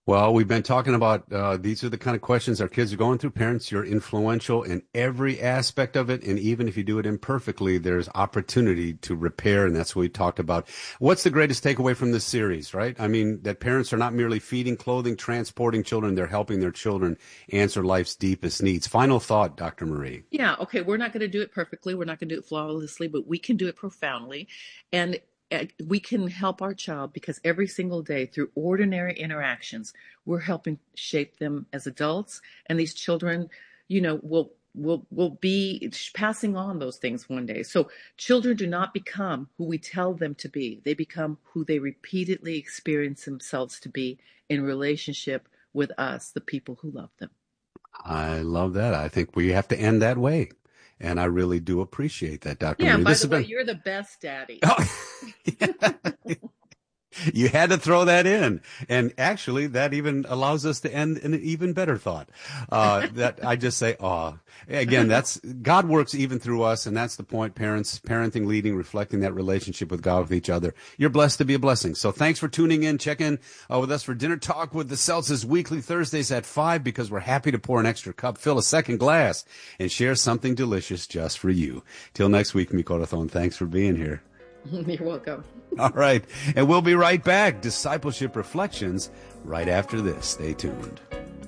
Well, we've been talking about these are the kind of questions our kids are going through. Parents, you're influential in every aspect of it. And even if you do it imperfectly, there's opportunity to repair. And that's what we talked about. What's the greatest takeaway from this series, right? I mean, that parents are not merely feeding, clothing, transporting children. They're helping their children answer life's deepest needs. Final thought, Dr. Marie. Yeah, okay. We're not going to do it perfectly. We're not going to do it flawlessly, but we can do it profoundly. And we can help our child because every single day through ordinary interactions, we're helping shape them as adults. And these children, will be passing on those things one day. So children do not become who we tell them to be. They become who they repeatedly experience themselves to be in relationship with us, the people who love them. I love that. I think we have to end that way. And I really do appreciate that, Dr. Yeah, Marie. by the way, you're the best daddy. Oh, yeah. You had to throw that in. And actually, that even allows us to end in an even better thought. That I just say, again, that's God works even through us. And that's the point. Parents, parenting, leading, reflecting that relationship with God, with each other. You're blessed to be a blessing. So thanks for tuning in. Check in with us for Dinner Talk with the Celtics weekly Thursdays at 5 because we're happy to pour an extra cup, fill a second glass, and share something delicious just for you. Till next week, Mi Corazón, thanks for being here. You're welcome. All right. And we'll be right back. Discipleship Reflections right after this. Stay tuned.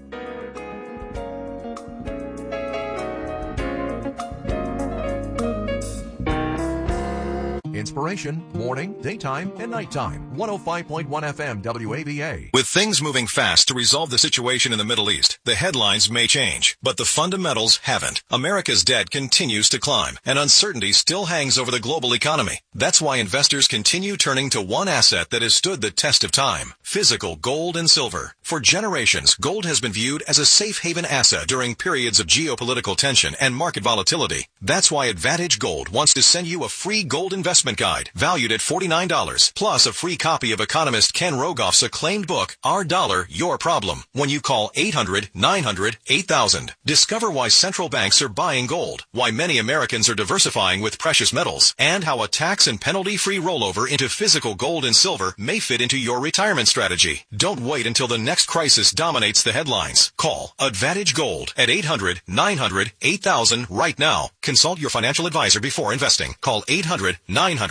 Inspiration, morning, daytime, and nighttime. 105.1 FM WAVA. With things moving fast to resolve the situation in the Middle East, the headlines may change, but the fundamentals haven't. America's debt continues to climb, and uncertainty still hangs over the global economy. That's why investors continue turning to one asset that has stood the test of time: physical gold and silver. For generations, gold has been viewed as a safe haven asset during periods of geopolitical tension and market volatility. That's why Advantage Gold wants to send you a free gold investment guide valued at $49, plus a free copy of economist Ken Rogoff's acclaimed book, Our Dollar, Your Problem, when you call 800-900-8000. Discover why central banks are buying gold, why many Americans are diversifying with precious metals, and how a tax and penalty-free rollover into physical gold and silver may fit into your retirement strategy. Don't wait until the next crisis dominates the headlines. Call Advantage Gold at 800-900-8000 right now. Consult your financial advisor before investing. Call 800-900-8000.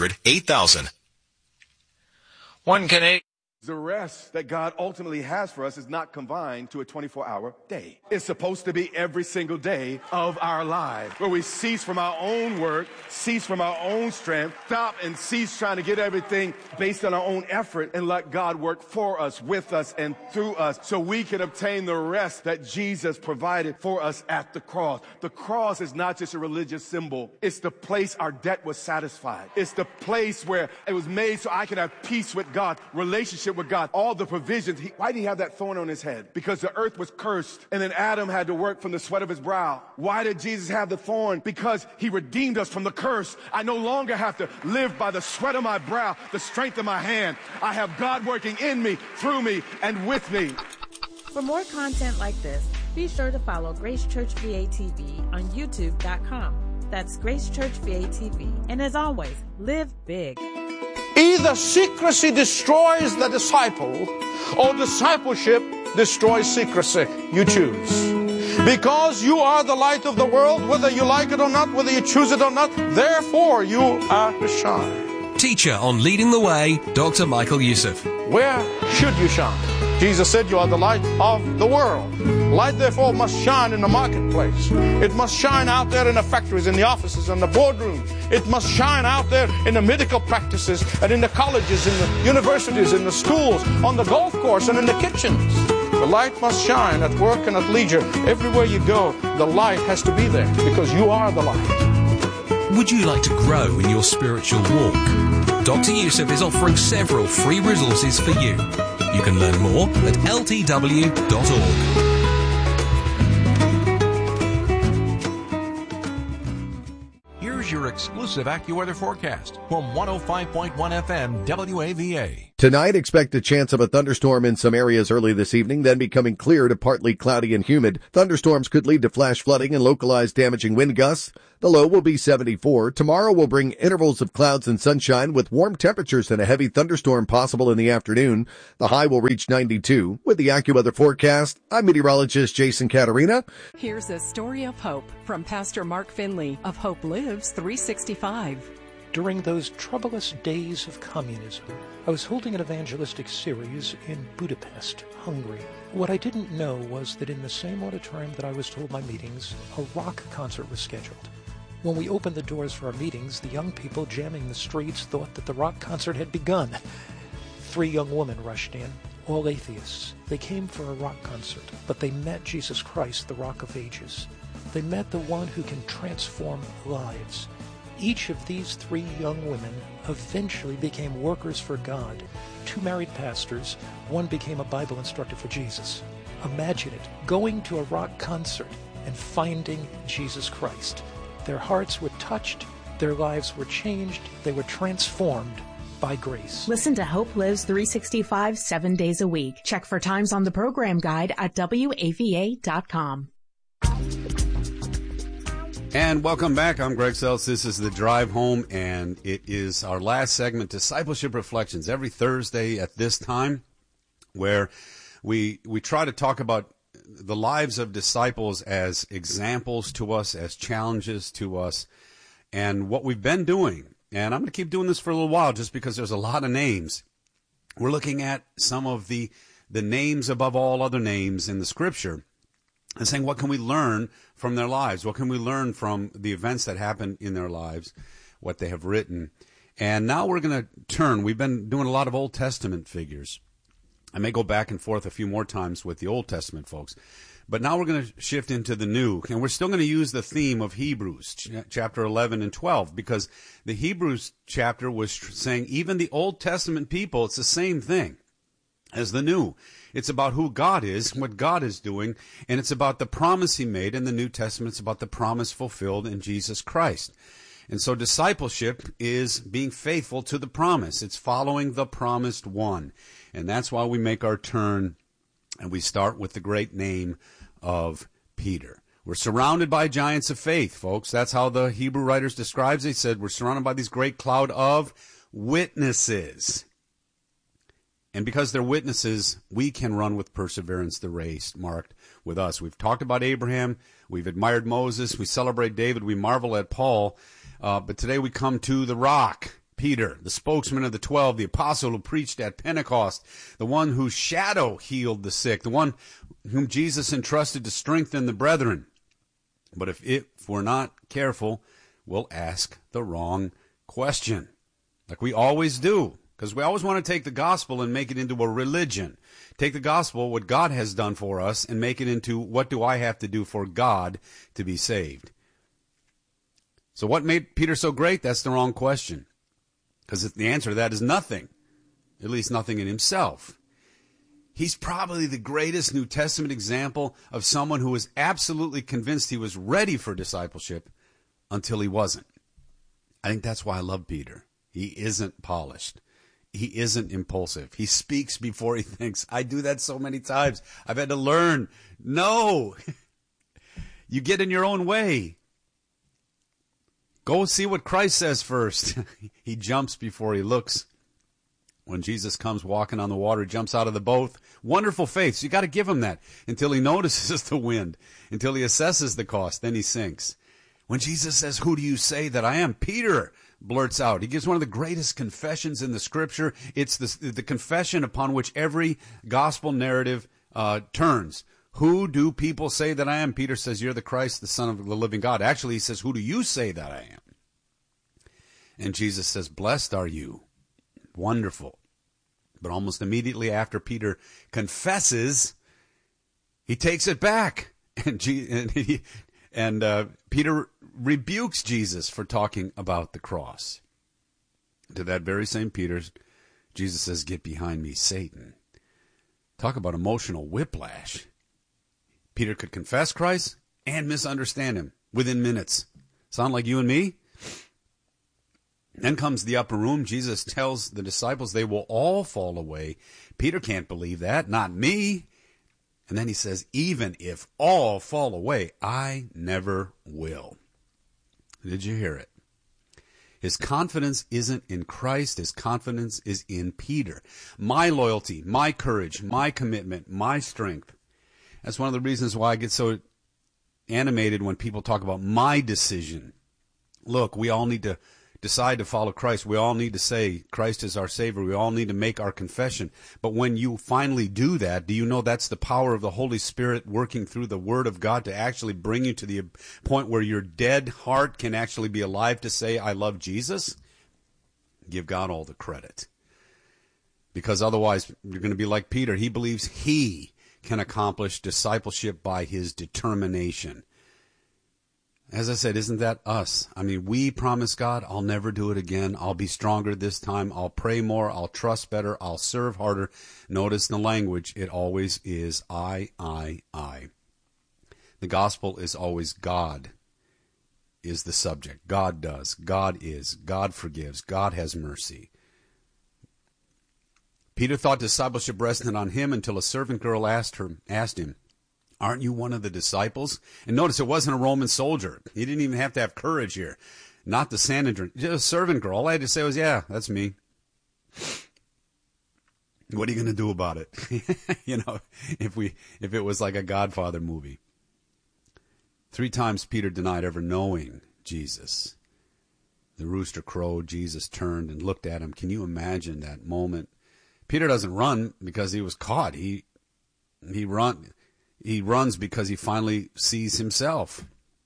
One Canadian. The rest that God ultimately has for us is not confined to a 24-hour day. It's supposed to be every single day of our lives, where we cease from our own work, cease from our own strength, stop and cease trying to get everything based on our own effort, and let God work for us, with us, and through us, so we can obtain the rest that Jesus provided for us at the cross. The cross is not just a religious symbol. It's the place our debt was satisfied. It's the place where it was made so I could have peace with God, relationship with God, all the provisions. Why did he have that thorn on his head? Because the earth was cursed, and then Adam had to work from the sweat of his brow. Why did Jesus have the thorn? Because he redeemed us from the curse. I no longer have to live by the sweat of my brow, the strength of my hand. I have God working in me, through me, and with me. For more content like this, be sure to follow Grace Church VATV on YouTube.com. That's Grace Church VATV. And as always, live big. Either secrecy destroys the disciple, or discipleship destroys secrecy. You choose. Because you are the light of the world, whether you like it or not, whether you choose it or not, therefore you are to shine. Teacher on Leading the Way, Dr. Michael Youssef. Where should you shine? Jesus said you are the light of the world. Light, therefore, must shine in the marketplace. It must shine out there in the factories, in the offices, in the boardrooms. It must shine out there in the medical practices and in the colleges, in the universities, in the schools, on the golf course, and in the kitchens. The light must shine at work and at leisure. Everywhere you go, the light has to be there because you are the light. Would you like to grow in your spiritual walk? Dr. Youssef is offering several free resources for you. You can learn more at ltw.org. Here's your exclusive AccuWeather forecast from 105.1 FM WAVA. Tonight, expect a chance of a thunderstorm in some areas early this evening, then becoming clear to partly cloudy and humid. Thunderstorms could lead to flash flooding and localized damaging wind gusts. The low will be 74. Tomorrow will bring intervals of clouds and sunshine with warm temperatures and a heavy thunderstorm possible in the afternoon. The high will reach 92. With the AccuWeather forecast, I'm meteorologist Jason Caterina. Here's a story of hope from Pastor Mark Finley of Hope Lives 365. During those troublous days of communism, I was holding an evangelistic series in Budapest, Hungary. What I didn't know was that in the same auditorium that I was to hold my meetings, a rock concert was scheduled. When we opened the doors for our meetings, the young people jamming the streets thought that the rock concert had begun. 3 young women rushed in, all atheists. They came for a rock concert, but they met Jesus Christ, the Rock of Ages. They met the one who can transform lives. Each of these 3 young women eventually became workers for God. 2 married pastors, one became a Bible instructor for Jesus. Imagine it, going to a rock concert and finding Jesus Christ. Their hearts were touched, their lives were changed, they were transformed by grace. Listen to Hope Lives 365 7 days a week. Check for times on the program guide at WAVA.com. And welcome back. I'm Greg Seltz. This is The Drive Home, and it is our last segment, Discipleship Reflections, every Thursday at this time, where we try to talk about the lives of disciples as examples to us, as challenges to us, and what we've been doing. And I'm going to keep doing this for a little while just because there's a lot of names. We're looking at some of the names above all other names in the Scripture and saying, what can we learn from their lives? What can we learn from the events that happened in their lives, what they have written? And now we're going to turn. We've been doing a lot of Old Testament figures. I may go back and forth a few more times with the Old Testament folks. But now we're going to shift into the New. And we're still going to use the theme of Hebrews, chapter 11 and 12, because the Hebrews chapter was saying even the Old Testament people, it's the same thing as the New. It's about who God is, what God is doing, and it's about the promise he made in the New Testament. It's about the promise fulfilled in Jesus Christ. And so discipleship is being faithful to the promise. It's following the promised one. And that's why we make our turn, and we start with the great name of Peter. We're surrounded by giants of faith, folks. That's how the Hebrew writers describes it. They said we're surrounded by this great cloud of witnesses. And because they're witnesses, we can run with perseverance the race marked with us. We've talked about Abraham. We've admired Moses. We celebrate David. We marvel at Paul. But today we come to the rock, Peter, the spokesman of the 12, the apostle who preached at Pentecost, the one whose shadow healed the sick, the one whom Jesus entrusted to strengthen the brethren. But if we're not careful, we'll ask the wrong question, like we always do. Because we always want to take the gospel and make it into a religion. Take the gospel, what God has done for us, and make it into what do I have to do for God to be saved. So what made Peter so great? That's the wrong question. Because the answer to that is nothing. At least nothing in himself. He's probably the greatest New Testament example of someone who was absolutely convinced he was ready for discipleship until he wasn't. I think that's why I love Peter. He isn't polished. He isn't impulsive. He speaks before he thinks. I do that so many times. I've had to learn. No. You get in your own way. Go see what Christ says first. He jumps before he looks. When Jesus comes walking on the water, he jumps out of the boat. Wonderful faith. So you got to give him that until he notices the wind, until he assesses the cost. Then he sinks. When Jesus says, "Who do you say that I am?" Peter blurts out. He gives one of the greatest confessions in the Scripture. It's the confession upon which every gospel narrative turns. Who do people say that I am? Peter says, "You're the Christ, the Son of the living God." Actually, he says, "Who do you say that I am?" And Jesus says, "Blessed are you." Wonderful. But almost immediately after Peter confesses, he takes it back. And Peter rebukes Jesus for talking about the cross. To that very same Peter, Jesus says, "Get behind me, Satan." Talk about emotional whiplash. Peter could confess Christ and misunderstand him within minutes. Sound like you and me? Then comes the upper room. Jesus tells the disciples they will all fall away. Peter can't believe that. Not me. And then he says, even if all fall away, I never will. Did you hear it? His confidence isn't in Christ. His confidence is in Peter. My loyalty, my courage, my commitment, my strength. That's one of the reasons why I get so animated when people talk about my decision. Look, we all need to decide to follow Christ. We all need to say Christ is our Savior. We all need to make our confession. But when you finally do that, do you know that's the power of the Holy Spirit working through the Word of God to actually bring you to the point where your dead heart can actually be alive to say, I love Jesus? Give God all the credit. Because otherwise, you're going to be like Peter. He believes he can accomplish discipleship by his determination. As I said, isn't that us? I mean, we promise God, I'll never do it again. I'll be stronger this time. I'll pray more. I'll trust better. I'll serve harder. Notice the language. It always is I. The gospel is always God is the subject. God does. God is. God forgives. God has mercy. Peter thought discipleship rested on him until a servant girl asked him, aren't you one of the disciples? And notice it wasn't a Roman soldier. He didn't even have to have courage here. Not the Sanhedrin. Just a servant girl. All I had to say was, yeah, that's me. What are you going to do about it? If it was like a Godfather movie. 3 times Peter denied ever knowing Jesus. The rooster crowed. Jesus turned and looked at him. Can you imagine that moment? Peter doesn't run because he was caught. He runs because he finally sees himself.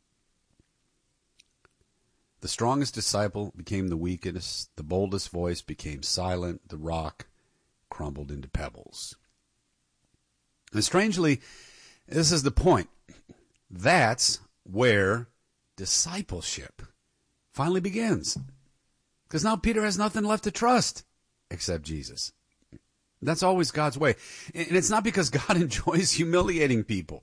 The strongest disciple became the weakest. The boldest voice became silent. The rock crumbled into pebbles. And strangely, this is the point. That's where discipleship finally begins. Because now Peter has nothing left to trust except Jesus. That's always God's way. And it's not because God enjoys humiliating people.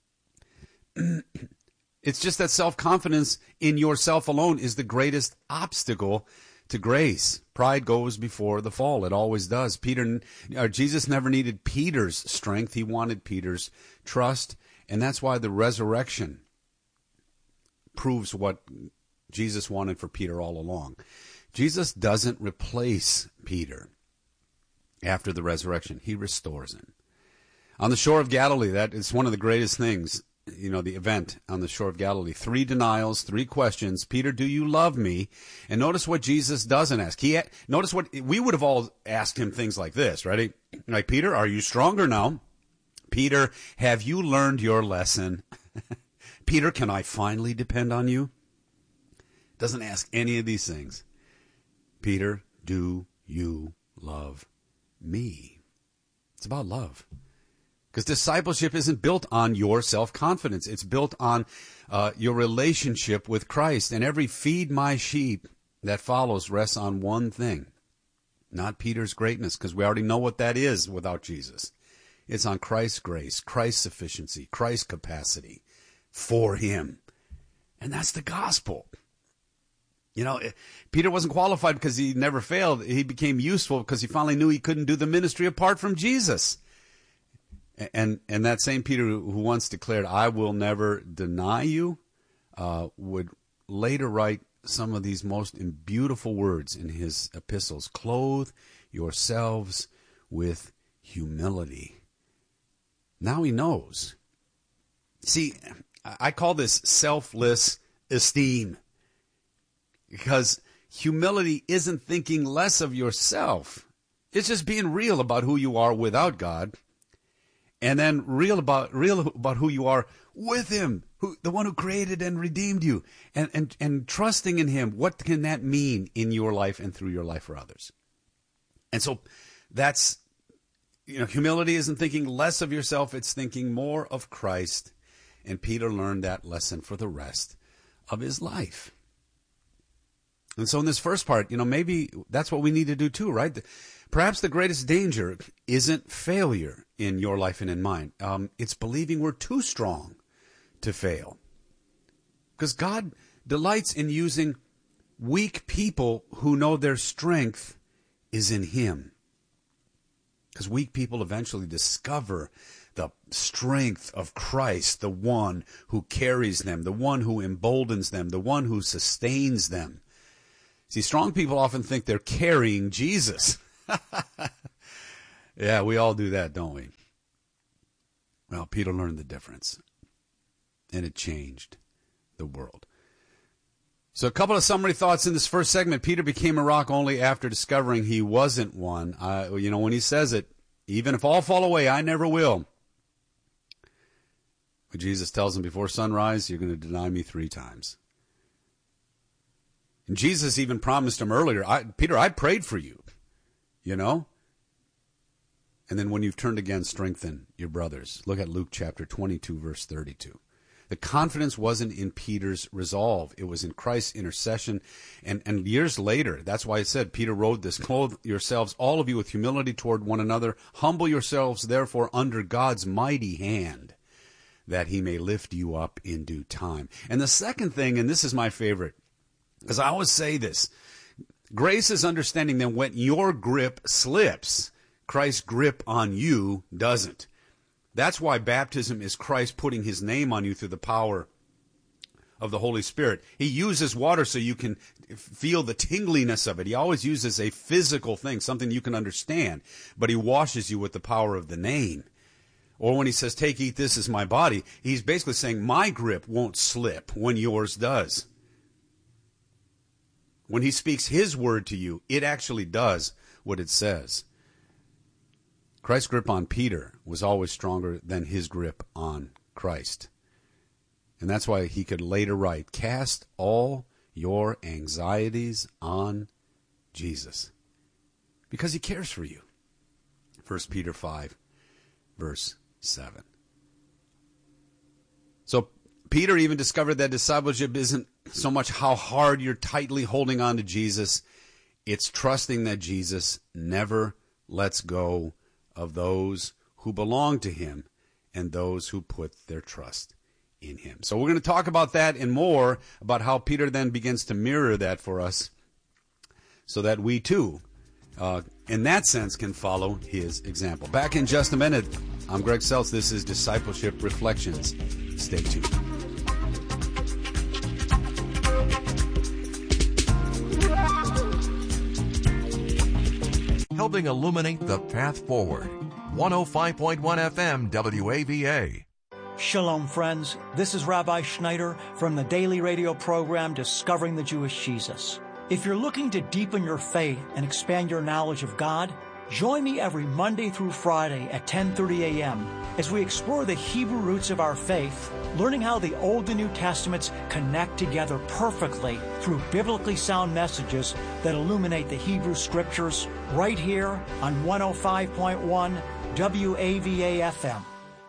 It's just that self-confidence in yourself alone is the greatest obstacle to grace. Pride goes before the fall. It always does. Jesus never needed Peter's strength. He wanted Peter's trust. And that's why the resurrection proves what Jesus wanted for Peter all along. Jesus doesn't replace Peter. After the resurrection, he restores him. On the shore of Galilee, that is one of the greatest things, the event on the shore of Galilee. 3 denials, 3 questions. Peter, do you love me? And notice what Jesus doesn't ask. Notice what we would have all asked him things like this, right? Like, Peter, are you stronger now? Peter, have you learned your lesson? Peter, can I finally depend on you? Doesn't ask any of these things. Peter, do you love me? It's about love. Because discipleship isn't built on your self-confidence. It's built on your relationship with Christ. And every feed my sheep that follows rests on one thing. Not Peter's greatness, because we already know what that is without Jesus. It's on Christ's grace, Christ's sufficiency, Christ's capacity for him. And that's the gospel. Peter wasn't qualified because he never failed. He became useful because he finally knew he couldn't do the ministry apart from Jesus. And that same Peter who once declared, I will never deny you, would later write some of these most beautiful words in his epistles. Clothe yourselves with humility. Now he knows. See, I call this selfless esteem. Because humility isn't thinking less of yourself. It's just being real about who you are without God. And then real about who you are with him, the one who created and redeemed you. And trusting in him. What can that mean in your life and through your life for others? And so that's, humility isn't thinking less of yourself. It's thinking more of Christ. And Peter learned that lesson for the rest of his life. And so in this first part, maybe that's what we need to do too, right? Perhaps the greatest danger isn't failure in your life and in mine. It's believing we're too strong to fail. Because God delights in using weak people who know their strength is in him. Because weak people eventually discover the strength of Christ, the one who carries them, the one who emboldens them, the one who sustains them. See, strong people often think they're carrying Jesus. Yeah, we all do that, don't we? Well, Peter learned the difference, and it changed the world. So a couple of summary thoughts in this first segment. Peter became a rock only after discovering he wasn't one. When he says it, even if all fall away, I never will. But Jesus tells him, before sunrise, you're going to deny me 3 times. And Jesus even promised him earlier, Peter, I prayed for you, And then when you've turned again, strengthen your brothers. Look at Luke chapter 22, verse 32. The confidence wasn't in Peter's resolve. It was in Christ's intercession. And years later, that's why it said, Peter wrote this, clothe yourselves, all of you, with humility toward one another. Humble yourselves, therefore, under God's mighty hand, that he may lift you up in due time. And the second thing, and this is my favorite, because I always say this, grace is understanding that when your grip slips, Christ's grip on you doesn't. That's why baptism is Christ putting his name on you through the power of the Holy Spirit. He uses water so you can feel the tingliness of it. He always uses a physical thing, something you can understand, but he washes you with the power of the name. Or when he says, take, eat, this is my body, he's basically saying my grip won't slip when yours does. When he speaks his word to you, it actually does what it says. Christ's grip on Peter was always stronger than his grip on Christ. And that's why he could later write, cast all your anxieties on Jesus, because he cares for you. 1 Peter 5, verse 7. So Peter even discovered that discipleship isn't so much how hard you're tightly holding on to Jesus. It's trusting that Jesus never lets go of those who belong to him and those who put their trust in him. So we're going to talk about that and more, about how Peter then begins to mirror that for us so that we too, in that sense, can follow his example. Back in just a minute. I'm Greg Seltz. This is Discipleship Reflections. Stay tuned. Helping illuminate the path forward. 105.1 FM WAVA. Shalom, friends. This is Rabbi Schneider from the daily radio program Discovering the Jewish Jesus. If you're looking to deepen your faith and expand your knowledge of God, join me every Monday through Friday at 10:30 a.m. as we explore the Hebrew roots of our faith, learning how the Old and New Testaments connect together perfectly through biblically sound messages that illuminate the Hebrew Scriptures, right here on 105.1 WAVA FM.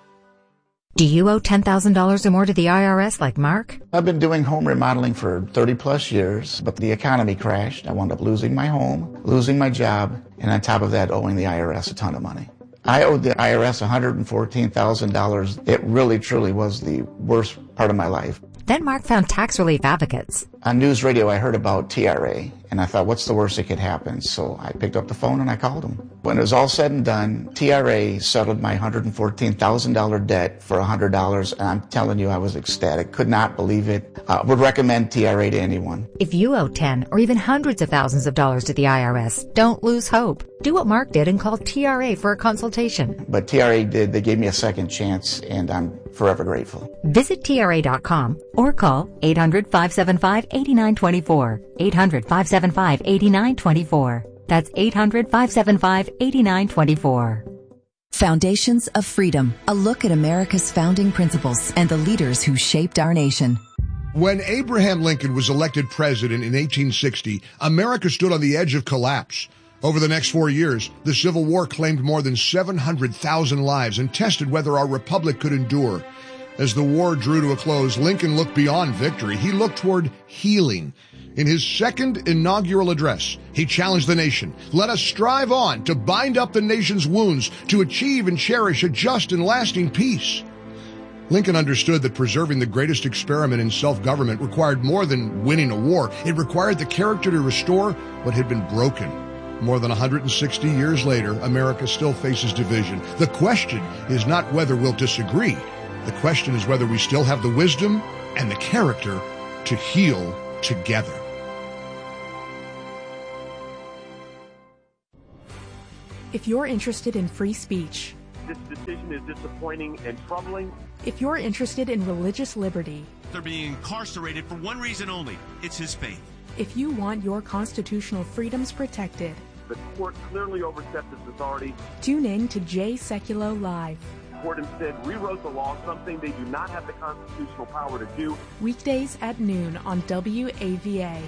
Do you owe $10,000 or more to the IRS like Mark? I've been doing home remodeling for 30 plus years, but the economy crashed. I wound up losing my home, losing my job, and on top of that, owing the IRS a ton of money. I owed the IRS $114,000. It really, truly was the worst part of my life. Then Mark found Tax Relief Advocates. On news radio, I heard about TRA, and I thought, what's the worst that could happen? So I picked up the phone and I called them. When it was all said and done, TRA settled my $114,000 debt for $100, and I'm telling you, I was ecstatic. Could not believe it. Would recommend TRA to anyone. If you owe 10 or even hundreds of thousands of dollars to the IRS, don't lose hope. Do what Mark did and call TRA for a consultation. But TRA did. They gave me a second chance, and I'm forever grateful. Visit TRA.com or call 800-575-8924. 800-575-8924. That's 800-575-8924. Foundations of Freedom, a look at America's founding principles and the leaders who shaped our nation. When Abraham Lincoln was elected president in 1860, America stood on the edge of collapse. Over the next 4 years, the Civil War claimed more than 700,000 lives and tested whether our republic could endure. As the war drew to a close, Lincoln looked beyond victory. He looked toward healing. In his second inaugural address, he challenged the nation. Let us strive on to bind up the nation's wounds, to achieve and cherish a just and lasting peace. Lincoln understood that preserving the greatest experiment in self-government required more than winning a war. It required the character to restore what had been broken. More than 160 years later, America still faces division. The question is not whether we'll disagree. The question is whether we still have the wisdom and the character to heal together. If you're interested in free speech, this decision is disappointing and troubling. If you're interested in religious liberty, they're being incarcerated for one reason only. It's his faith. If you want your constitutional freedoms protected, the court clearly overstepped its authority. Tune in to Jay Sekulow Live. The court instead rewrote the law, something they do not have the constitutional power to do. Weekdays at noon on WAVA.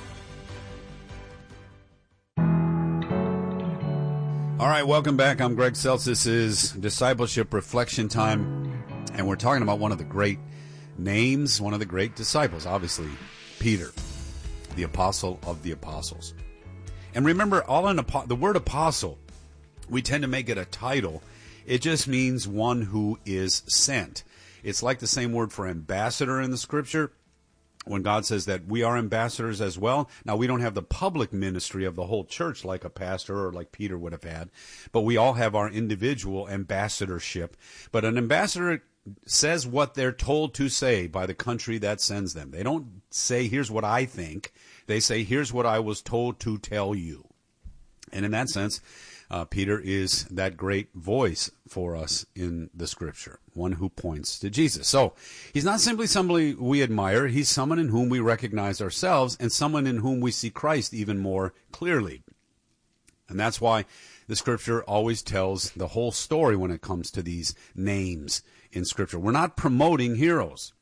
All right, welcome back. I'm Greg Seltz. This is Discipleship Reflection Time, and we're talking about one of the great names, one of the great disciples, obviously, Peter, the apostle of the apostles. And remember, the word apostle, we tend to make it a title. It just means one who is sent. It's like the same word for ambassador in the Scripture. When God says that we are ambassadors as well. Now, we don't have the public ministry of the whole church like a pastor or like Peter would have had, but we all have our individual ambassadorship. But an ambassador says what they're told to say by the country that sends them. They don't say, here's what I think. They say, here's what I was told to tell you. And in that sense, Peter is that great voice for us in the Scripture, one who points to Jesus. So he's not simply somebody we admire. He's someone in whom we recognize ourselves and someone in whom we see Christ even more clearly. And that's why the Scripture always tells the whole story when it comes to these names in Scripture. We're not promoting heroes.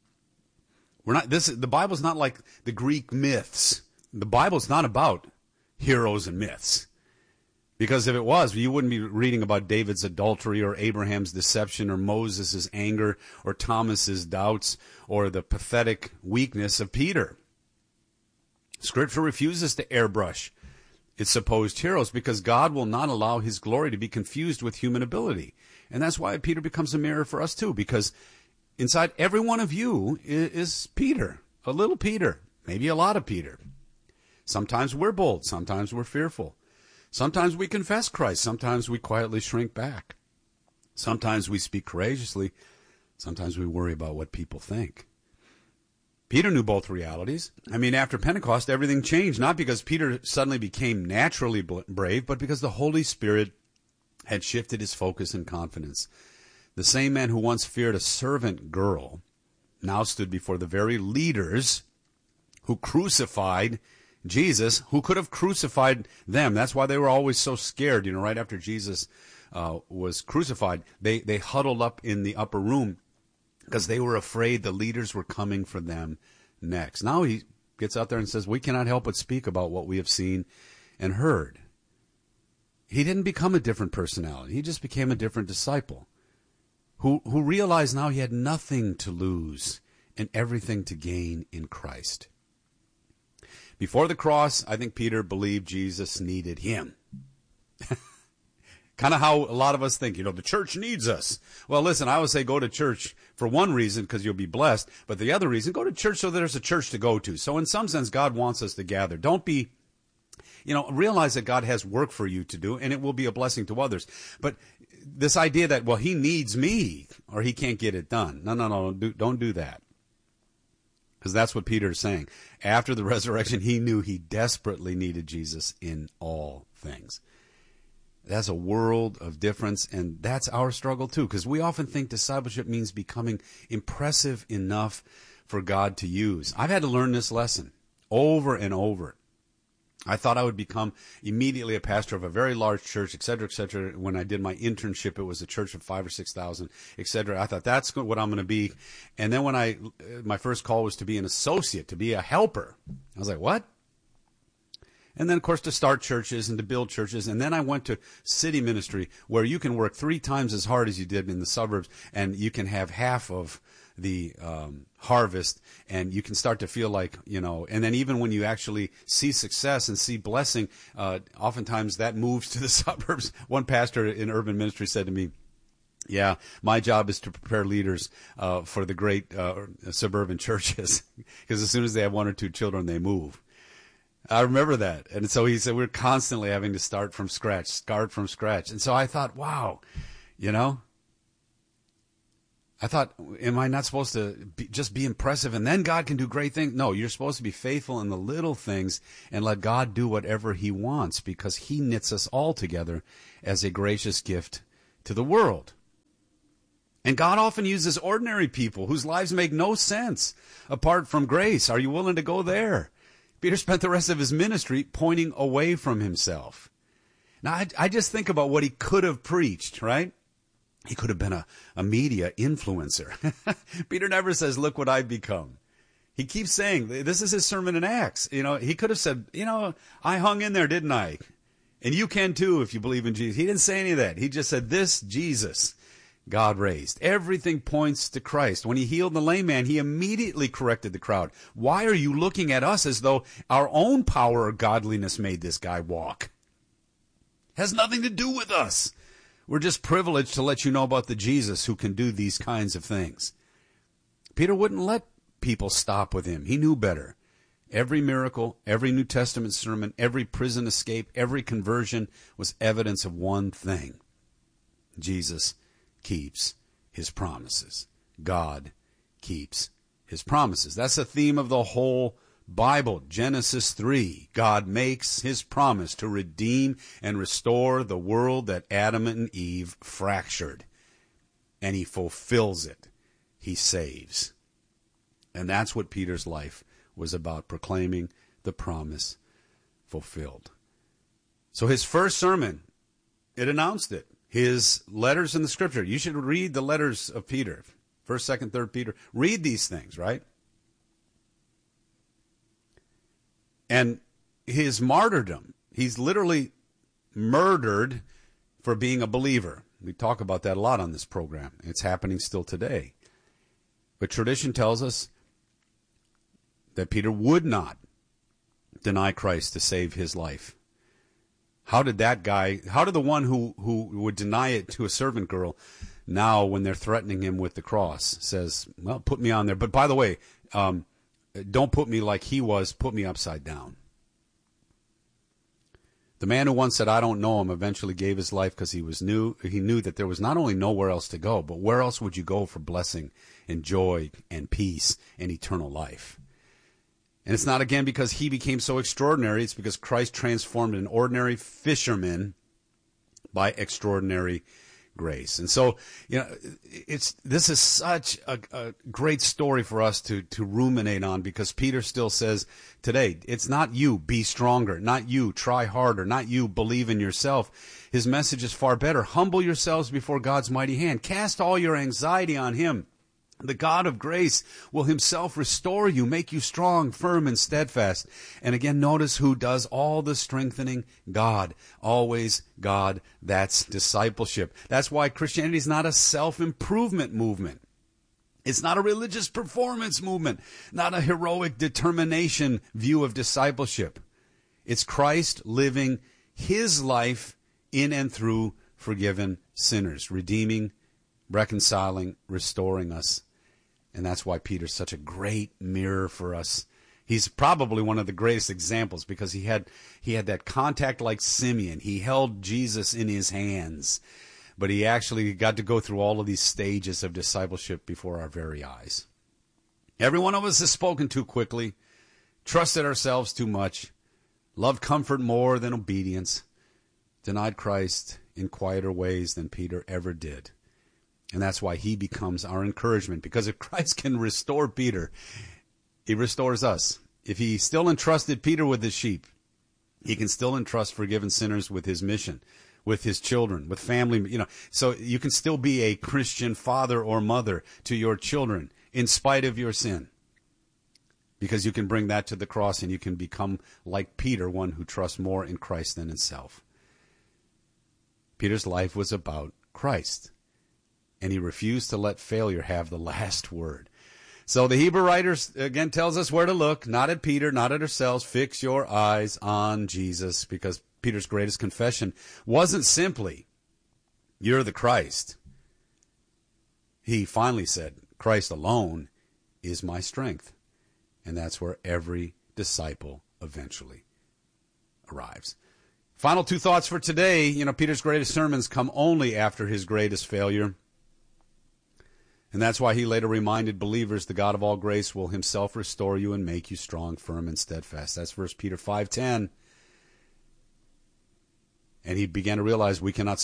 The Bible's not like the Greek myths. The Bible's not about heroes and myths. Because if it was, you wouldn't be reading about David's adultery or Abraham's deception or Moses' anger or Thomas's doubts or the pathetic weakness of Peter. Scripture refuses to airbrush its supposed heroes because God will not allow his glory to be confused with human ability. And that's why Peter becomes a mirror for us too, because inside every one of you is Peter, a little Peter, maybe a lot of Peter. Sometimes we're bold, sometimes we're fearful. Sometimes we confess Christ. Sometimes we quietly shrink back. Sometimes we speak courageously. Sometimes we worry about what people think. Peter knew both realities. I mean, after Pentecost, everything changed, not because Peter suddenly became naturally brave, but because the Holy Spirit had shifted his focus and confidence. The same man who once feared a servant girl now stood before the very leaders who crucified Jesus, who could have crucified them. That's why they were always so scared. Right after Jesus was crucified, they huddled up in the upper room because they were afraid the leaders were coming for them next. Now he gets out there and says, we cannot help but speak about what we have seen and heard. He didn't become a different personality. He just became a different disciple who realized now he had nothing to lose and everything to gain in Christ. Before the cross, I think Peter believed Jesus needed him. Kind of how a lot of us think, the church needs us. Well, listen, I always say go to church for one reason, because you'll be blessed. But the other reason, go to church so there's a church to go to. So in some sense, God wants us to gather. Don't be, realize that God has work for you to do, and it will be a blessing to others. But this idea that, well, he needs me or he can't get it done. No, don't do that. Because that's what Peter is saying. After the resurrection, he knew he desperately needed Jesus in all things. That's a world of difference, and that's our struggle too, because we often think discipleship means becoming impressive enough for God to use. I've had to learn this lesson over and over. I thought I would become immediately a pastor of a very large church, et cetera, et cetera. When I did my internship, it was a church of 5,000 or 6,000, et cetera. I thought that's what I'm going to be. And then when my first call was to be an associate, to be a helper. I was like, what? And then, of course, to start churches and to build churches. And then I went to city ministry, where you can work 3 times as hard as you did in the suburbs, and you can have half of the harvest, and you can start to feel like, and then even when you actually see success and see blessing, oftentimes that moves to the suburbs. One pastor in urban ministry said to me, Yeah, my job is to prepare leaders for the great suburban churches, because as soon as they have one or two children, they move. I remember that. And so he said we're constantly having to start from scratch. And so I thought, wow, I thought, am I not supposed to just be impressive and then God can do great things? No, you're supposed to be faithful in the little things and let God do whatever he wants, because he knits us all together as a gracious gift to the world. And God often uses ordinary people whose lives make no sense apart from grace. Are you willing to go there? Peter spent the rest of his ministry pointing away from himself. Now, I just think about what he could have preached, right? He could have been a media influencer. Peter never says, look what I've become. He keeps saying, this is his sermon in Acts. He could have said, I hung in there, didn't I? And you can too if you believe in Jesus. He didn't say any of that. He just said, this Jesus God raised. Everything points to Christ. When he healed the lame man, he immediately corrected the crowd. Why are you looking at us as though our own power or godliness made this guy walk? Has nothing to do with us. We're just privileged to let you know about the Jesus who can do these kinds of things. Peter wouldn't let people stop with him. He knew better. Every miracle, every New Testament sermon, every prison escape, every conversion was evidence of one thing. Jesus keeps his promises. God keeps his promises. That's the theme of the whole Bible. Genesis 3. God makes his promise to redeem and restore the world that Adam and Eve fractured. And he fulfills it. He saves. And that's what Peter's life was about, proclaiming the promise fulfilled. So his first sermon, it announced it. His letters in the Scripture. You should read the letters of Peter. 1st, 2nd, 3rd Peter. Read these things, right? And his martyrdom. He's literally murdered for being a believer. We talk about that a lot on this program. It's happening still today. But tradition tells us that Peter would not deny Christ to save his life. How did the one who would deny it to a servant girl, now when they're threatening him with the cross, says, well, put me on there. But by the way, don't put me like he was, put me upside down. The man who once said, I don't know him, eventually gave his life because he knew that there was not only nowhere else to go, but where else would you go for blessing and joy and peace and eternal life? And it's not, again, because he became so extraordinary. It's because Christ transformed an ordinary fisherman by extraordinary grace. And so, this is such a great story for us to ruminate on, because Peter still says today, it's not you, be stronger, not you, try harder, not you, believe in yourself. His message is far better. Humble yourselves before God's mighty hand. Cast all your anxiety on him. The God of grace will himself restore you, make you strong, firm, and steadfast. And again, notice who does all the strengthening? God. Always God. That's discipleship. That's why Christianity is not a self-improvement movement. It's not a religious performance movement, not a heroic determination view of discipleship. It's Christ living his life in and through forgiven sinners, redeeming, reconciling, restoring us. And that's why Peter's such a great mirror for us. He's probably one of the greatest examples, because he had that contact like Simeon. He held Jesus in his hands, but he actually got to go through all of these stages of discipleship before our very eyes. Every one of us has spoken too quickly, trusted ourselves too much, loved comfort more than obedience, denied Christ in quieter ways than Peter ever did. And that's why he becomes our encouragement. Because if Christ can restore Peter, he restores us. If he still entrusted Peter with his sheep, he can still entrust forgiven sinners with his mission, with his children, with family. So you can still be a Christian father or mother to your children in spite of your sin. Because you can bring that to the cross, and you can become like Peter, one who trusts more in Christ than in self. Peter's life was about Christ. And he refused to let failure have the last word. So the Hebrew writers, again, tells us where to look, not at Peter, not at ourselves. Fix your eyes on Jesus, because Peter's greatest confession wasn't simply, you're the Christ, he finally said, Christ alone is my strength. And that's where every disciple eventually arrives. Final two thoughts for today. Peter's greatest sermons come only after his greatest failure. And that's why he later reminded believers, the God of all grace will himself restore you and make you strong, firm, and steadfast. That's 1 Peter 5:10. And he began to realize we cannot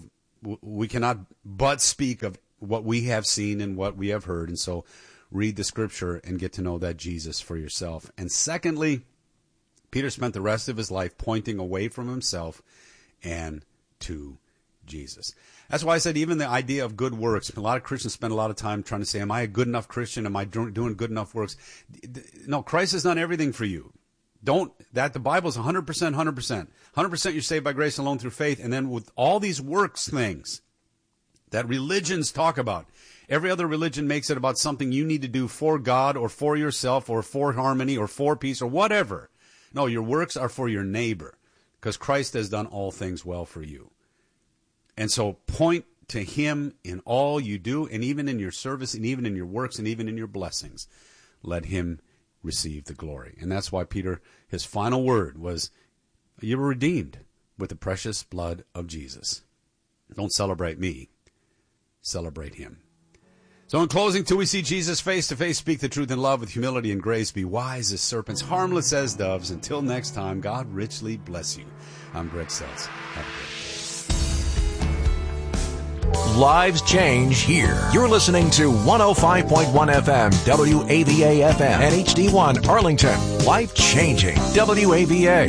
but speak of what we have seen and what we have heard. And so read the scripture and get to know that Jesus for yourself. And secondly, Peter spent the rest of his life pointing away from himself and to Jesus. That's why I said even the idea of good works. A lot of Christians spend a lot of time trying to say, am I a good enough Christian? Am I doing good enough works? No, Christ has done everything for you. The Bible's 100%, 100%. 100% you're saved by grace alone through faith. And then with all these works things that religions talk about, every other religion makes it about something you need to do for God or for yourself or for harmony or for peace or whatever. No, your works are for your neighbor because Christ has done all things well for you. And so point to him in all you do, and even in your service, and even in your works, and even in your blessings. Let him receive the glory. And that's why Peter, his final word was, you were redeemed with the precious blood of Jesus. Don't celebrate me. Celebrate him. So in closing, till we see Jesus face to face, speak the truth in love with humility and grace, be wise as serpents, harmless as doves. Until next time, God richly bless you. I'm Greg Seltz. Have a great day. Lives change here. You're listening to 105.1 FM, WAVA FM, and HD1 Arlington. Life changing. WAVA.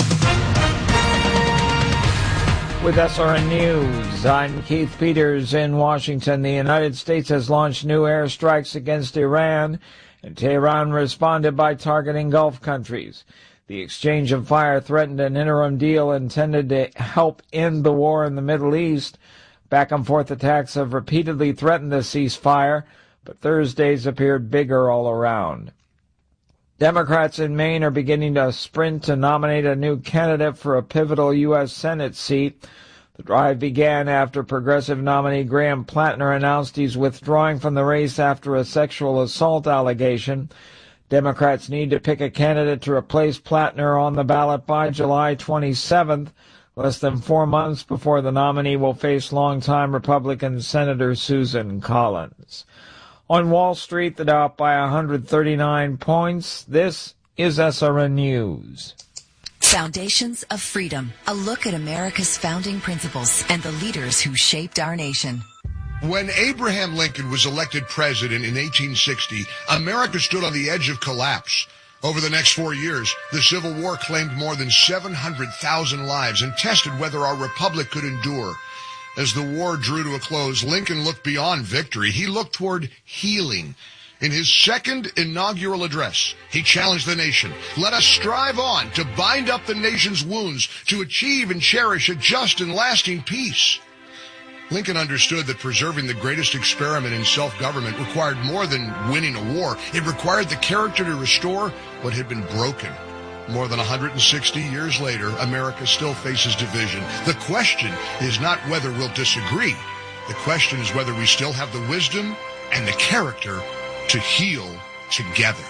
With SRN News, I'm Keith Peters in Washington. The United States has launched new airstrikes against Iran, and Tehran responded by targeting Gulf countries. The exchange of fire threatened an interim deal intended to help end the war in the Middle East. Back-and-forth attacks have repeatedly threatened the ceasefire, but Thursdays appeared bigger all around. Democrats in Maine are beginning to sprint to nominate a new candidate for a pivotal U.S. Senate seat. The drive began after progressive nominee Graham Plattner announced he's withdrawing from the race after a sexual assault allegation. Democrats need to pick a candidate to replace Plattner on the ballot by July 27th, less than 4 months before the nominee will face longtime Republican Senator Susan Collins. On Wall Street, the Dow up by 139 points. This is SRN News. Foundations of Freedom, a look at America's founding principles and the leaders who shaped our nation. When Abraham Lincoln was elected president in 1860, America stood on the edge of collapse. Over the next 4 years, the Civil War claimed more than 700,000 lives and tested whether our republic could endure. As the war drew to a close, Lincoln looked beyond victory. He looked toward healing. In his second inaugural address, he challenged the nation. Let us strive on to bind up the nation's wounds, to achieve and cherish a just and lasting peace. Lincoln understood that preserving the greatest experiment in self-government required more than winning a war. It required the character to restore what had been broken. More than 160 years later, America still faces division. The question is not whether we'll disagree. The question is whether we still have the wisdom and the character to heal together.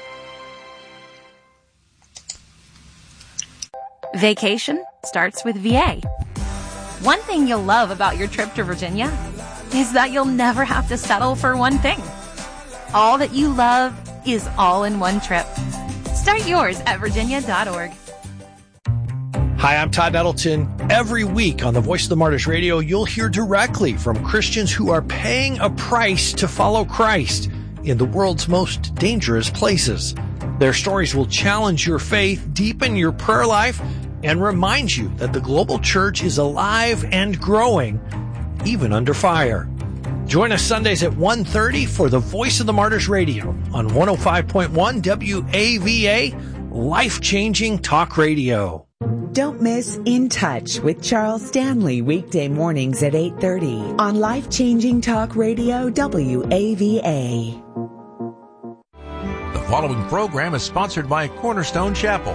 Vacation starts with VA. One thing you'll love about your trip to Virginia is that you'll never have to settle for one thing. All that you love is all in one trip. Start yours at virginia.org. Hi, I'm Todd Nettleton. Every week on the Voice of the Martyrs Radio, you'll hear directly from Christians who are paying a price to follow Christ in the world's most dangerous places. Their stories will challenge your faith, deepen your prayer life, and remind you that the global church is alive and growing, even under fire. Join us Sundays at 1:30 for the Voice of the Martyrs Radio on 105.1 WAVA, life-changing talk radio. Don't miss In Touch with Charles Stanley weekday mornings at 8:30 on life-changing talk radio WAVA. The following program is sponsored by Cornerstone Chapel.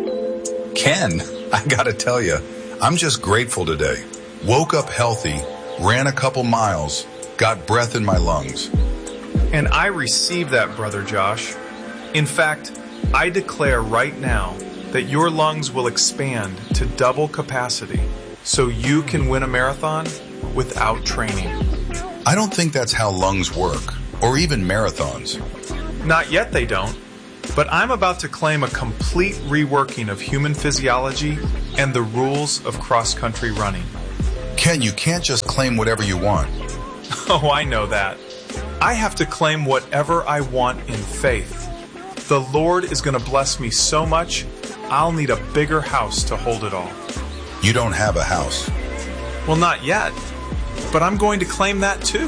Ken, I gotta tell you, I'm just grateful today. Woke up healthy, ran a couple miles, got breath in my lungs. And I receive that, Brother Josh. In fact, I declare right now that your lungs will expand to double capacity so you can win a marathon without training. I don't think that's how lungs work, or even marathons. Not yet they don't, but I'm about to claim a complete reworking of human physiology and the rules of cross-country running. Ken, you can't just claim whatever you want. Oh, I know that. I have to claim whatever I want in faith. The Lord is going to bless me so much, I'll need a bigger house to hold it all. You don't have a house. Well, not yet, but I'm going to claim that too.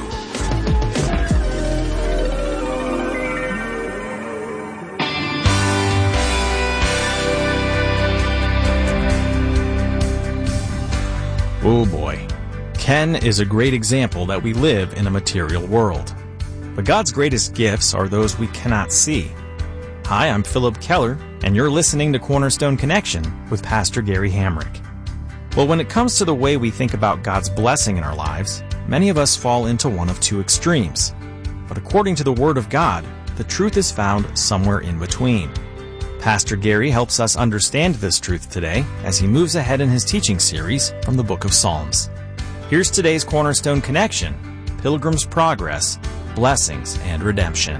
Oh boy. Ken is a great example that we live in a material world. But God's greatest gifts are those we cannot see. Hi, I'm Philip Keller, and you're listening to Cornerstone Connection with Pastor Gary Hamrick. Well, when it comes to the way we think about God's blessing in our lives, many of us fall into one of two extremes. But according to the Word of God, the truth is found somewhere in between. Pastor Gary helps us understand this truth today as he moves ahead in his teaching series from the Book of Psalms. Here's today's Cornerstone Connection, Pilgrim's Progress, Blessings and Redemption.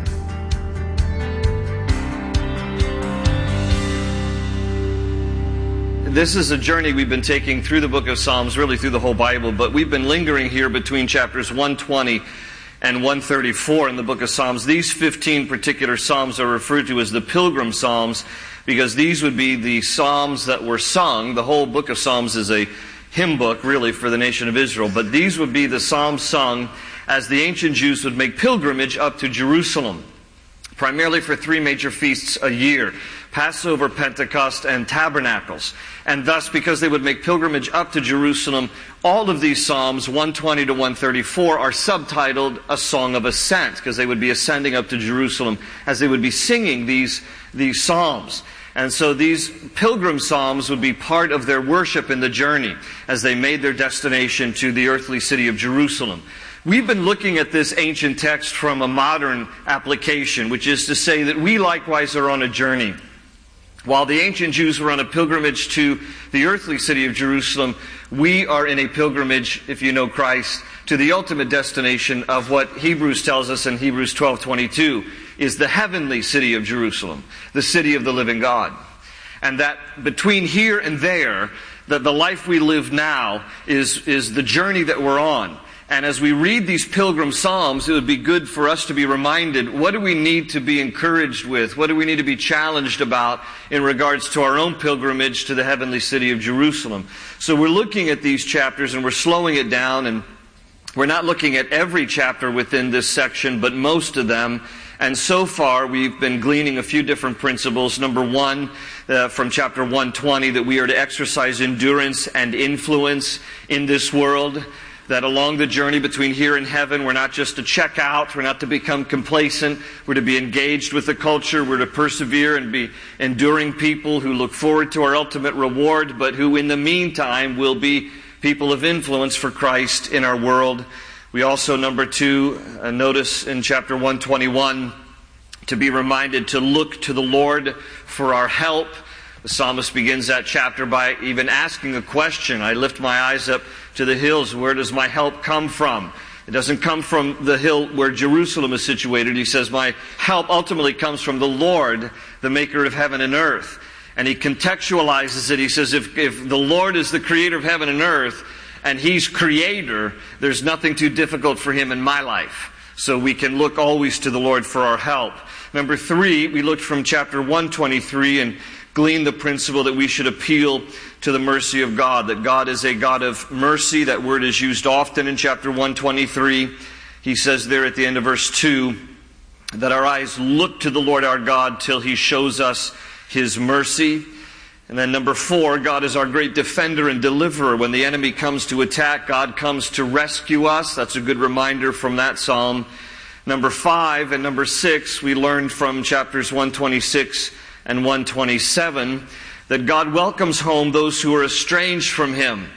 This is a journey we've been taking through the book of Psalms, really through the whole Bible, but we've been lingering here between chapters 120 and 134 in the book of Psalms. These 15 particular Psalms are referred to as the Pilgrim Psalms because these would be the Psalms that were sung. The whole book of Psalms is a hymn book, really, for the nation of Israel, but these would be the Psalms sung as the ancient Jews would make pilgrimage up to Jerusalem, primarily for three major feasts a year: Passover, Pentecost, and Tabernacles. And thus, because they would make pilgrimage up to Jerusalem, all of these Psalms, 120 to 134, are subtitled A Song of Ascent, because they would be ascending up to Jerusalem as they would be singing these Psalms. And so these pilgrim psalms would be part of their worship in the journey as they made their destination to the earthly city of Jerusalem. We've been looking at this ancient text from a modern application, which is to say that we likewise are on a journey. While the ancient Jews were on a pilgrimage to the earthly city of Jerusalem, we are in a pilgrimage, if you know Christ, to the ultimate destination of what Hebrews tells us in Hebrews 12:22 is the heavenly city of Jerusalem, the city of the living God. And that between here and there, that the life we live now is the journey that we're on. And as we read these pilgrim psalms, it would be good for us to be reminded, what do we need to be encouraged with? What do we need to be challenged about in regards to our own pilgrimage to the heavenly city of Jerusalem? So we're looking at these chapters and we're slowing it down, and we're not looking at every chapter within this section, but most of them. And so far, we've been gleaning a few different principles. Number one, from chapter 120, that we are to exercise endurance and influence in this world. That along the journey between here and heaven, we're not just to check out, we're not to become complacent, we're to be engaged with the culture, we're to persevere and be enduring people who look forward to our ultimate reward, but who in the meantime will be people of influence for Christ in our world. We also, number two, notice in chapter 121, to be reminded to look to the Lord for our help. The psalmist begins that chapter by even asking a question. I lift my eyes up to the hills. Where does my help come from? It doesn't come from the hill where Jerusalem is situated. He says, my help ultimately comes from the Lord, the maker of heaven and earth. And he contextualizes it. He says, if the Lord is the creator of heaven and earth, and He's creator, there's nothing too difficult for Him in my life. So we can look always to the Lord for our help. Number three, we looked from chapter 123 and gleaned the principle that we should appeal to the mercy of God, that God is a God of mercy. That word is used often in chapter 123. He says there at the end of verse 2 that our eyes look to the Lord our God till He shows us His mercy. And then number four, God is our great defender and deliverer. When the enemy comes to attack, God comes to rescue us. That's a good reminder from that psalm. Number five and number six, we learned from chapters 126 and 127 that God welcomes home those who are estranged from Him.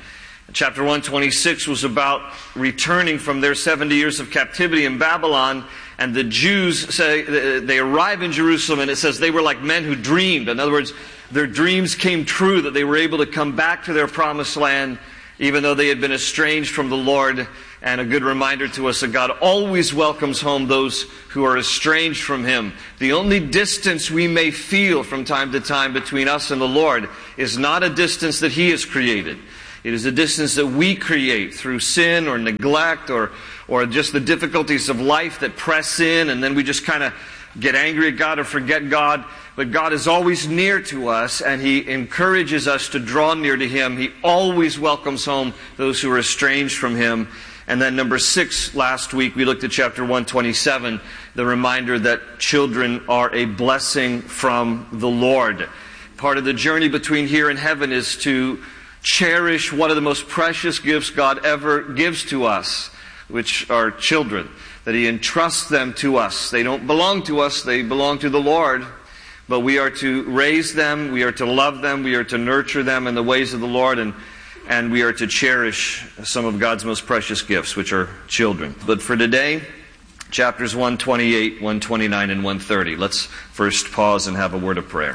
Chapter 126 was about returning from their 70 years of captivity in Babylon, and the Jews say they arrive in Jerusalem, and it says they were like men who dreamed. In other words, their dreams came true, that they were able to come back to their promised land, even though they had been estranged from the Lord. And a good reminder to us that God always welcomes home those who are estranged from Him. The only distance we may feel from time to time between us and the Lord is not a distance that He has created. It is a distance that we create through sin or neglect or just the difficulties of life that press in, and then we just kind of get angry at God or forget God. But God is always near to us, and He encourages us to draw near to Him. He always welcomes home those who are estranged from Him. And then number 6, last week we looked at chapter 127, the reminder that children are a blessing from the Lord. Part of the journey between here and heaven is to cherish one of the most precious gifts God ever gives to us, which are children, that He entrusts them to us. They don't belong to us, they belong to the Lord. But we are to raise them, we are to love them, we are to nurture them in the ways of the Lord, and we are to cherish some of God's most precious gifts, which are children. But for today, chapters 128, 129, and 130. Let's first pause and have a word of prayer.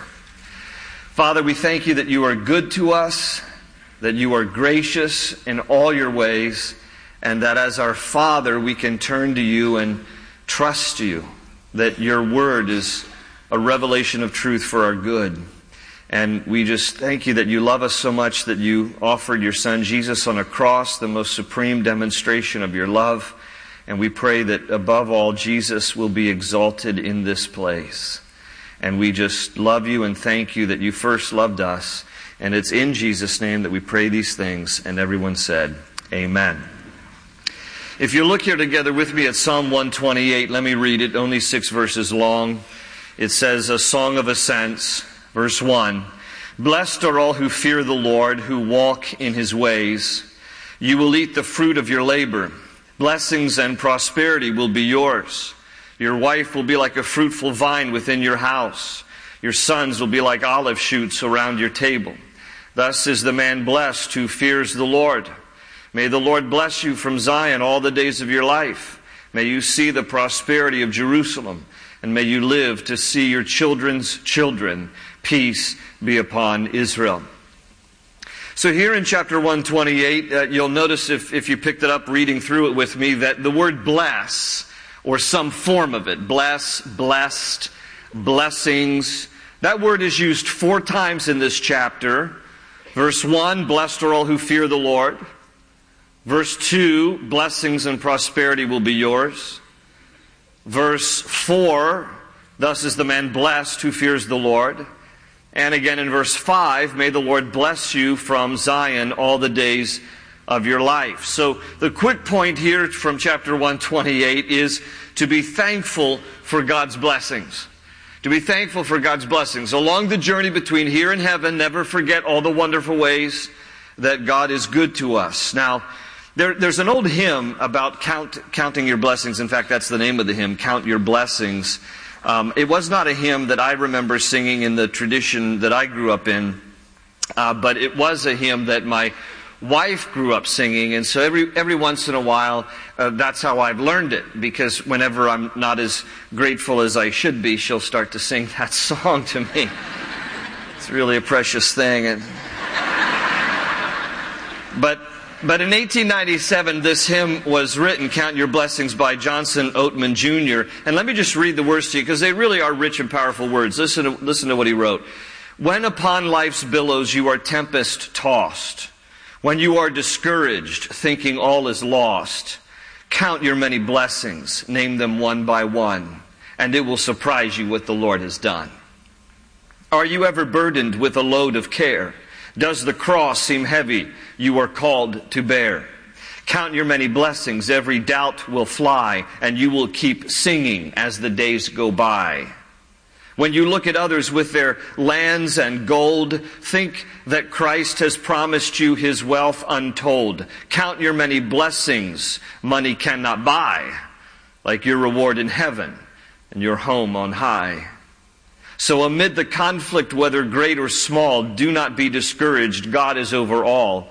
Father, we thank You that You are good to us, that You are gracious in all Your ways, and that as our Father we can turn to You and trust You, that Your word is a revelation of truth for our good. And we just thank You that You love us so much that You offered Your Son Jesus on a cross, the most supreme demonstration of Your love. And we pray that above all, Jesus will be exalted in this place. And we just love You and thank You that You first loved us. And it's in Jesus' name that we pray these things. And everyone said, Amen. If you look here together with me at Psalm 128, let me read it, only 6 verses long. It says, a song of ascents. Verse 1, blessed are all who fear the Lord, who walk in His ways. You will eat the fruit of your labor. Blessings and prosperity will be yours. Your wife will be like a fruitful vine within your house. Your sons will be like olive shoots around your table. Thus is the man blessed who fears the Lord. May the Lord bless you from Zion all the days of your life. May you see the prosperity of Jerusalem, and may you live to see your children's children. Peace be upon Israel. So here in chapter 128, you'll notice if you picked it up reading through it with me, that the word bless, or some form of it, bless, blessed, blessings, that word is used 4 times in this chapter. Verse 1, blessed are all who fear the Lord. Verse 2, blessings and prosperity will be yours. Verse 4, thus is the man blessed who fears the Lord. And again in verse 5, may the Lord bless you from Zion all the days of your life. So the quick point here from chapter 128 is to be thankful for God's blessings. To be thankful for God's blessings. Along the journey between here and heaven, never forget all the wonderful ways that God is good to us. Now, there's an old hymn about counting your blessings. In fact, that's the name of the hymn, Count Your Blessings. It was not a hymn that I remember singing in the tradition that I grew up in, but it was a hymn that my wife grew up singing, and so every once in a while, that's how I've learned it, because whenever I'm not as grateful as I should be, she'll start to sing that song to me. It's really a precious thing. But in 1897, this hymn was written, Count Your Blessings, by Johnson Oatman Jr. And let me just read the words to you, because they really are rich and powerful words. Listen to what he wrote. When upon life's billows you are tempest-tossed, when you are discouraged, thinking all is lost, count your many blessings, name them one by one, and it will surprise you what the Lord has done. Are you ever burdened with a load of care? Does the cross seem heavy you are called to bear? Count your many blessings, every doubt will fly, and you will keep singing as the days go by. When you look at others with their lands and gold, think that Christ has promised you His wealth untold. Count your many blessings money cannot buy, like your reward in heaven and your home on high. So amid the conflict, whether great or small, do not be discouraged. God is over all.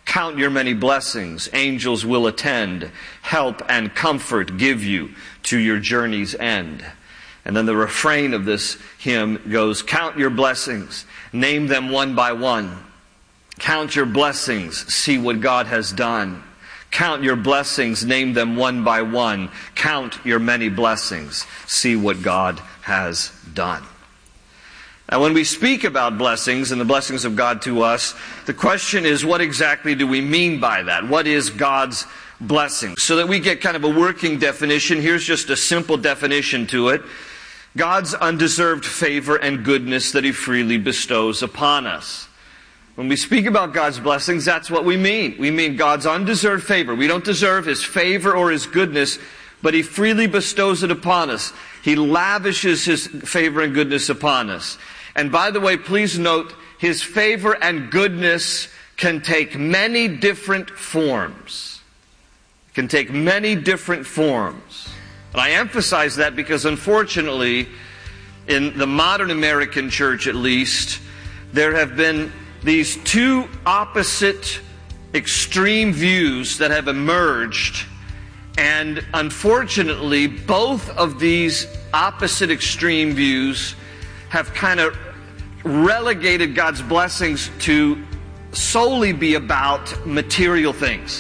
Count your many blessings. Angels will attend, help and comfort give you to your journey's end. And then the refrain of this hymn goes, count your blessings, name them one by one. Count your blessings, see what God has done. Count your blessings, name them one by one. Count your many blessings, see what God has done. Now, when we speak about blessings and the blessings of God to us, the question is, what exactly do we mean by that? What is God's blessing? So that we get kind of a working definition, here's just a simple definition to it. God's undeserved favor and goodness that He freely bestows upon us. When we speak about God's blessings, that's what we mean. We mean God's undeserved favor. We don't deserve His favor or His goodness, but He freely bestows it upon us. He lavishes His favor and goodness upon us. And by the way, please note, His favor and goodness can take many different forms. It can take many different forms. And I emphasize that because unfortunately, in the modern American church at least, there have been these two opposite extreme views that have emerged. And unfortunately, both of these opposite extreme views have kind of relegated God's blessings to solely be about material things.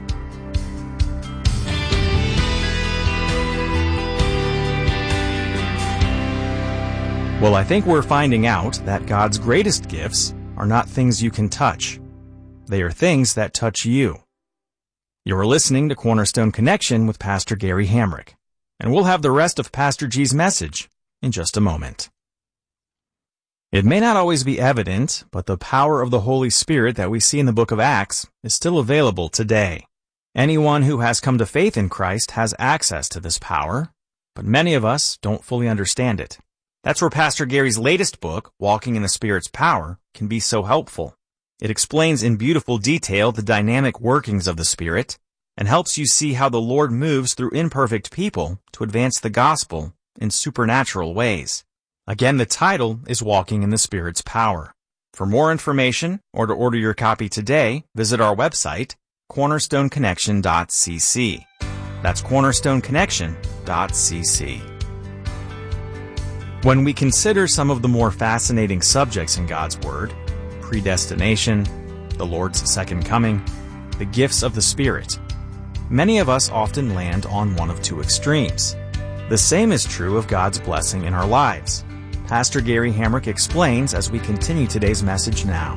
Well, I think we're finding out that God's greatest gifts are not things you can touch. They are things that touch you. You're listening to Cornerstone Connection with Pastor Gary Hamrick, and we'll have the rest of Pastor G's message in just a moment. It may not always be evident, but the power of the Holy Spirit that we see in the book of Acts is still available today. Anyone who has come to faith in Christ has access to this power, but many of us don't fully understand it. That's where Pastor Gary's latest book, Walking in the Spirit's Power, can be so helpful. It explains in beautiful detail the dynamic workings of the Spirit and helps you see how the Lord moves through imperfect people to advance the gospel in supernatural ways. Again, the title is Walking in the Spirit's Power. For more information or to order your copy today, visit our website, cornerstoneconnection.cc. That's cornerstoneconnection.cc. When we consider some of the more fascinating subjects in God's Word, predestination, the Lord's second coming, the gifts of the Spirit, many of us often land on one of two extremes. The same is true of God's blessing in our lives. Pastor Gary Hamrick explains as we continue today's message now.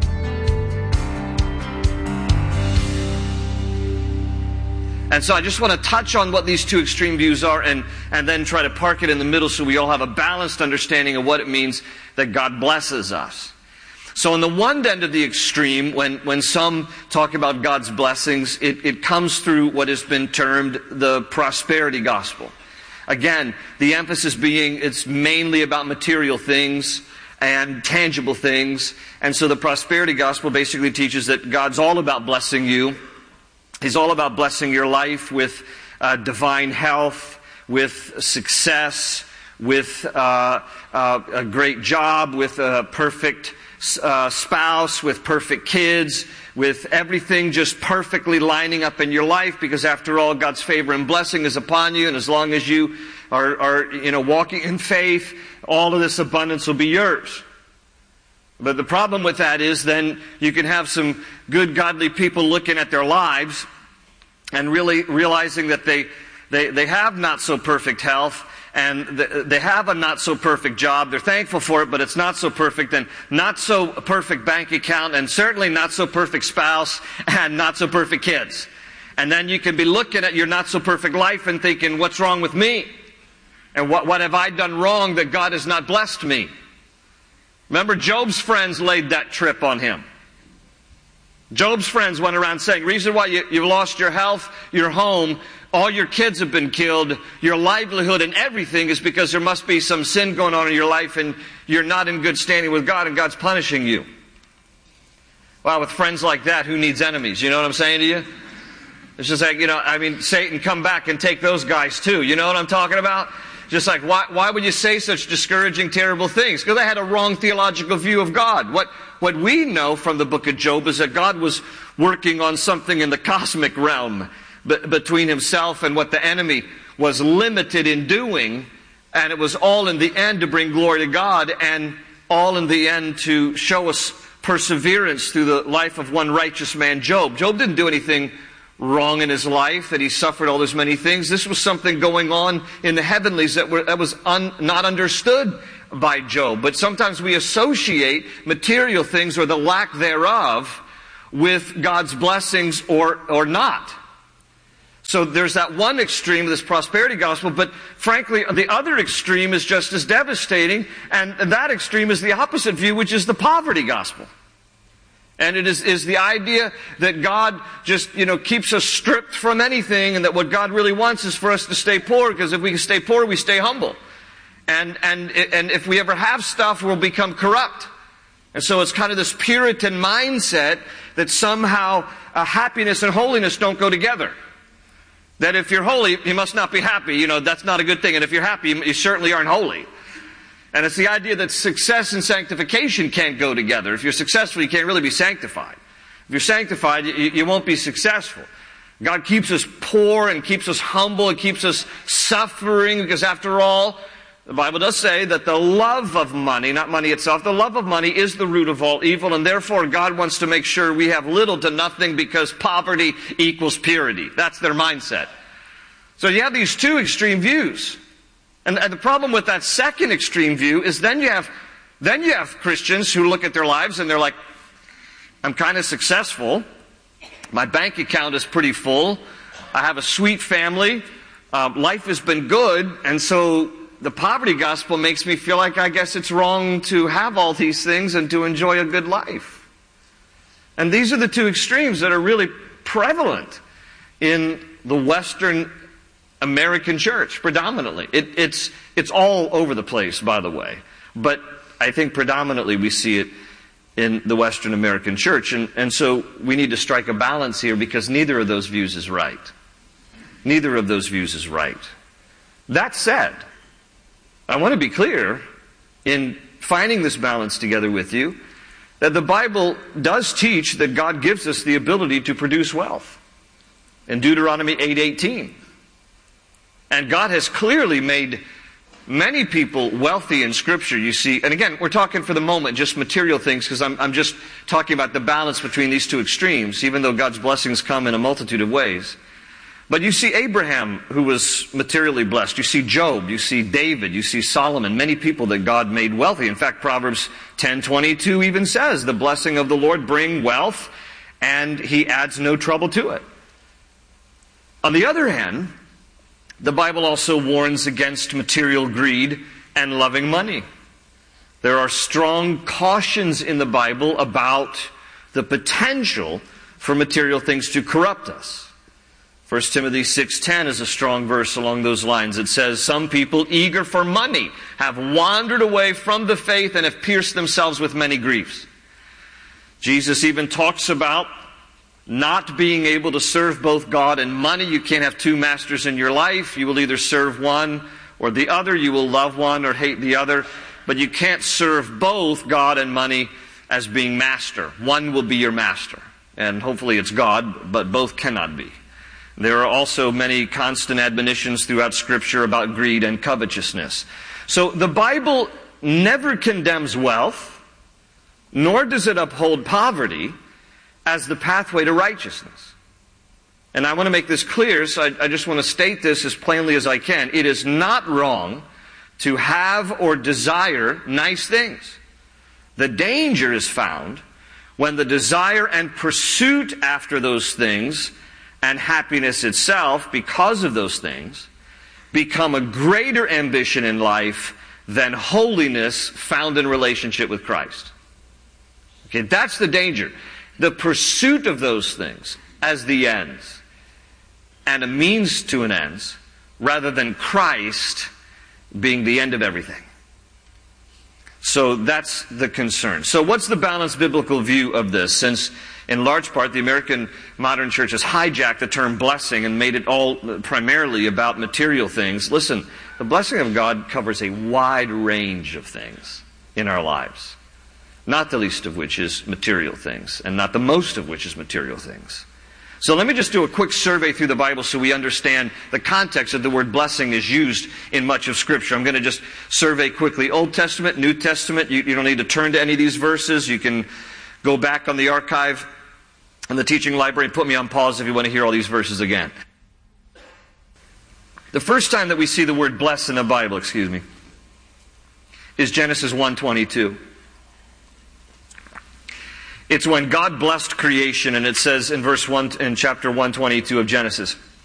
And so I just want to touch on what these two extreme views are and then try to park it in the middle so we all have a balanced understanding of what it means that God blesses us. So on the one end of the extreme, when some talk about God's blessings, it comes through what has been termed the prosperity gospel. Again, the emphasis being it's mainly about material things and tangible things. And so the prosperity gospel basically teaches that God's all about blessing you. He's all about blessing your life with divine health, with success, with a great job, with a perfect spouse, with perfect kids, with everything just perfectly lining up in your life, because after all, God's favor and blessing is upon you, and as long as you are walking in faith, all of this abundance will be yours. But the problem with that is then you can have some good godly people looking at their lives and really realizing that they have not so perfect health, and they have a not so perfect job. They're thankful for it, but it's not so perfect, and not so perfect bank account, and certainly not so perfect spouse, and not so perfect kids. And then you can be looking at your not so perfect life and thinking, what's wrong with me? And what have I done wrong that God has not blessed me? Remember, Job's friends laid that trip on him. Job's friends went around saying, reason why you've lost your health, your home, all your kids have been killed, your livelihood and everything is because there must be some sin going on in your life and you're not in good standing with God and God's punishing you. Well, with friends like that, who needs enemies? You know what I'm saying to you? It's just like, Satan, come back and take those guys too. You know what I'm talking about? Just like, why would you say such discouraging, terrible things? Because they had a wrong theological view of God. what we know from the book of Job is that God was working on something in the cosmic realm between himself and what the enemy was limited in doing, and it was all in the end to bring glory to God, and all in the end to show us perseverance through the life of one righteous man, Job. Job didn't do anything wrong in his life, that he suffered all those many things. This was something going on in the heavenlies that was not understood by Job. But sometimes we associate material things or the lack thereof with God's blessings or not. So there's that one extreme of this prosperity gospel, but frankly, the other extreme is just as devastating, and that extreme is the opposite view, which is the poverty gospel. And it is the idea that God just, keeps us stripped from anything, and that what God really wants is for us to stay poor, because if we can stay poor, we stay humble. And if we ever have stuff, we'll become corrupt. And so it's kind of this Puritan mindset that somehow happiness and holiness don't go together. That if you're holy, you must not be happy. That's not a good thing. And if you're happy, you certainly aren't holy. And it's the idea that success and sanctification can't go together. If you're successful, you can't really be sanctified. If you're sanctified, you won't be successful. God keeps us poor and keeps us humble and keeps us suffering, because after all, the Bible does say that the love of money, not money itself, the love of money is the root of all evil, and therefore God wants to make sure we have little to nothing, because poverty equals purity. That's their mindset. So you have these two extreme views. And the problem with that second extreme view is then you have Christians who look at their lives and they're like, I'm kind of successful. My bank account is pretty full. I have a sweet family. Life has been good, and so the poverty gospel makes me feel like I guess it's wrong to have all these things and to enjoy a good life. And these are the two extremes that are really prevalent in the Western American church, predominantly. It's all over the place, by the way. But I think predominantly we see it in the Western American church. And so we need to strike a balance here, because neither of those views is right. Neither of those views is right. That said, I want to be clear in finding this balance together with you, that the Bible does teach that God gives us the ability to produce wealth. In Deuteronomy 8:18. And God has clearly made many people wealthy in Scripture, you see. And again, we're talking for the moment just material things, because I'm just talking about the balance between these two extremes, even though God's blessings come in a multitude of ways. But you see Abraham, who was materially blessed. You see Job. You see David. You see Solomon. Many people that God made wealthy. In fact, Proverbs 10:22 even says, the blessing of the Lord bring wealth, and He adds no trouble to it. On the other hand, the Bible also warns against material greed and loving money. There are strong cautions in the Bible about the potential for material things to corrupt us. 1 Timothy 6:10 is a strong verse along those lines. It says, some people eager for money have wandered away from the faith and have pierced themselves with many griefs. Jesus even talks about not being able to serve both God and money. You can't have two masters in your life. You will either serve one or the other. You will love one or hate the other. But you can't serve both God and money as being master. One will be your master. And hopefully it's God, but both cannot be. There are also many constant admonitions throughout Scripture about greed and covetousness. So the Bible never condemns wealth, nor does it uphold poverty as the pathway to righteousness. And I want to make this clear, so I just want to state this as plainly as I can. It is not wrong to have or desire nice things. The danger is found when the desire and pursuit after those things and happiness itself, because of those things, become a greater ambition in life than holiness found in relationship with Christ. Okay, that's the danger. The pursuit of those things as the ends and a means to an ends, rather than Christ being the end of everything. So that's the concern. So what's the balanced biblical view of this? Since in large part the American modern church has hijacked the term blessing and made it all primarily about material things. Listen, the blessing of God covers a wide range of things in our lives. not the least of which is material things, and not the most of which is material things. So let me just do a quick survey through the Bible so we understand the context of the word blessing is used in much of Scripture. I'm going to just survey quickly Old Testament, New Testament. You don't need to turn to any of these verses. You can go back on the archive in the teaching library and put me on pause if you want to hear all these verses again. The first time that we see the word bless in the Bible, is Genesis 1:22. It's when God blessed creation, and it says in verse 1 in chapter 1:22 of Genesis,